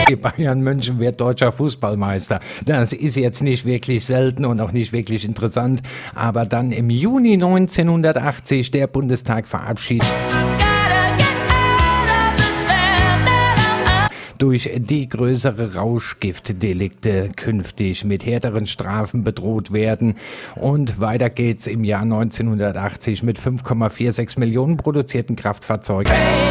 Bayern München wird deutscher Fußballmeister. Das ist jetzt nicht wirklich selten und auch nicht wirklich interessant. Aber dann im Juni 1980 der Bundestag verabschiedet durch die größere Rauschgiftdelikte künftig mit härteren Strafen bedroht werden. Und weiter geht's im Jahr 1980 mit 5,46 Millionen produzierten Kraftfahrzeugen.